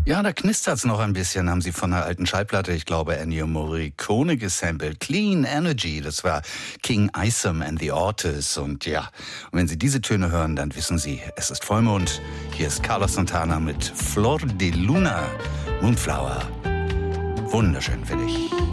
Ja, da knistert's noch ein bisschen, haben sie von einer alten Schallplatte, ich glaube Ennio Morricone gesampelt. Clean Energy, das war King Isom and the Ortiz. Und ja, und wenn Sie diese Töne hören, dann wissen Sie, es ist Vollmond. Hier ist Carlos Santana mit Flor de Luna, Moonflower. Wunderschön, finde ich.